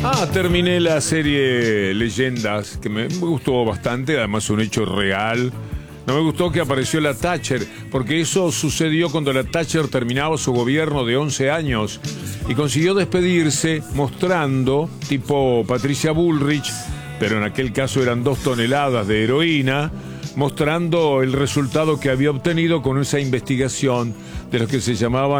Terminé la serie Leyendas, que me gustó bastante, además un hecho real. No me gustó que apareció la Thatcher, porque eso sucedió cuando la Thatcher terminaba su gobierno de 11 años y consiguió despedirse mostrando, tipo Patricia Bullrich, pero en aquel caso eran 2 toneladas de heroína, mostrando el resultado que había obtenido con esa investigación de los que se llamaban